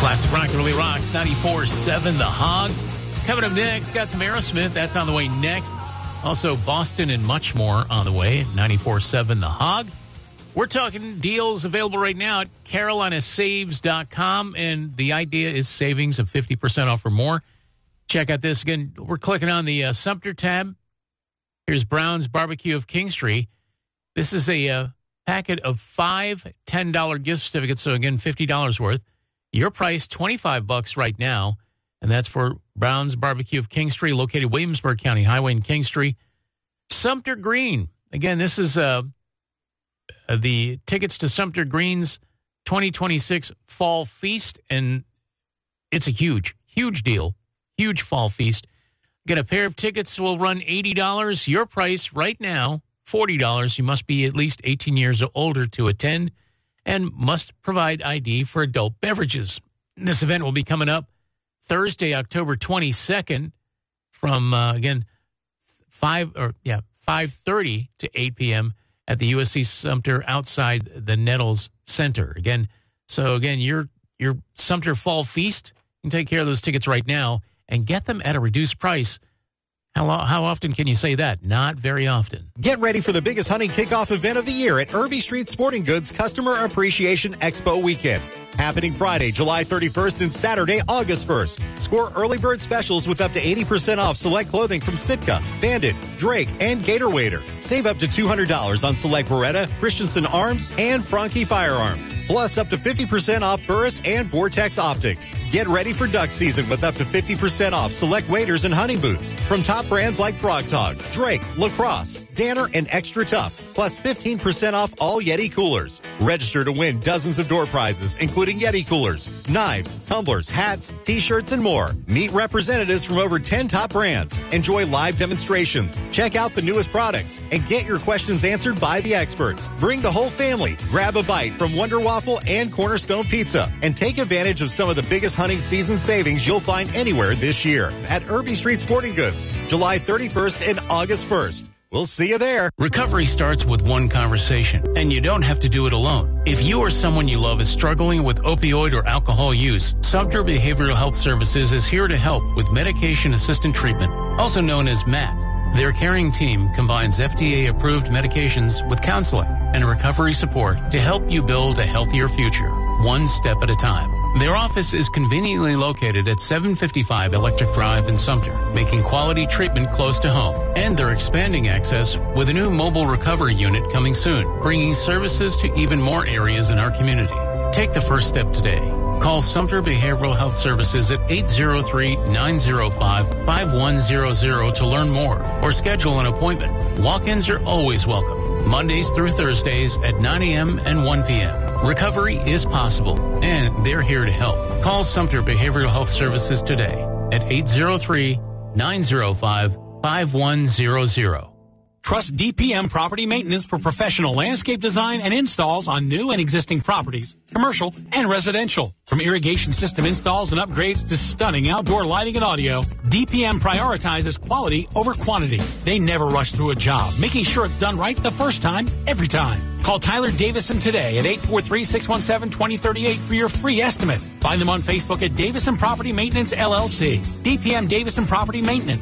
Classic rock really rocks. 94.7 The Hog. Coming up next, got some Aerosmith. That's on the way next. Also, Boston and much more on the way. 94.7 The Hog. We're talking deals available right now at CarolinaSaves.com, and the idea is savings of 50% off or more. Check out this. Again, we're clicking on the Sumter tab. Here's Brown's Barbecue of Kingstree. This is a packet of 5 $10 gift certificates, so again, $50 worth. Your price, $25 right now, and that's for Brown's Barbecue of Kingstree, located Williamsburg County Highway in Kingstree. Sumter Green. Again, this is the tickets to Sumter Green's 2026 Fall Feast, and it's a huge, huge deal. Huge fall feast. Get a pair of tickets will run $80. Your price right now, $40. You must be at least 18 years or older to attend and must provide ID for adult beverages. This event will be coming up Thursday, October 22nd from, again, 5:30 to 8 p.m. at the USC Sumter outside the Nettles Center. Again, your Sumter Fall Feast, you can take care of those tickets right now and get them at a reduced price. How often can you say that? Not very often. Get ready for the biggest hunting kickoff event of the year at Irby Street Sporting Goods Customer Appreciation Expo Weekend. Happening Friday, July 31st and Saturday, August 1st. Score early bird specials with up to 80% off select clothing from Sitka, Bandit, Drake, and Gator Wader. Save up to $200 on select Beretta, Christensen Arms, and Franke Firearms. Plus up to 50% off Burris and Vortex Optics. Get ready for duck season with up to 50% off select waders and hunting boots from top brands like Frog Tog, Drake, Lacrosse, Danner, and Extra Tough. Plus 15% off all Yeti coolers. Register to win dozens of door prizes, including Yeti coolers, knives, tumblers, hats, t-shirts, and more. Meet representatives from over 10 top brands. Enjoy live demonstrations. Check out the newest products and get your questions answered by the experts. Bring the whole family. Grab a bite from Wonder Waffle and Cornerstone Pizza and take advantage of some of the biggest hunting season savings you'll find anywhere this year at Irby Street Sporting Goods, July 31st and August 1st. We'll see you there. Recovery starts with one conversation, and you don't have to do it alone. If you or someone you love is struggling with opioid or alcohol use, Sumter Behavioral Health Services is here to help with medication-assisted treatment, also known as MAT. Their caring team combines FDA-approved medications with counseling and recovery support to help you build a healthier future, one step at a time. Their office is conveniently located at 755 Electric Drive in Sumter, making quality treatment close to home. And they're expanding access with a new mobile recovery unit coming soon, bringing services to even more areas in our community. Take the first step today. Call Sumter Behavioral Health Services at 803-905-5100 to learn more or schedule an appointment. Walk-ins are always welcome, Mondays through Thursdays at 9 a.m. and 1 p.m. Recovery is possible, and they're here to help. Call Sumter Behavioral Health Services today at 803-905-5100. Trust DPM Property Maintenance for professional landscape design and installs on new and existing properties, commercial and residential. From irrigation system installs and upgrades to stunning outdoor lighting and audio, DPM prioritizes quality over quantity. They never rush through a job, making sure it's done right the first time, every time. Call Tyler Davison today at 843-617-2038 for your free estimate. Find them on Facebook at Davison Property Maintenance, LLC. DPM Davison Property Maintenance.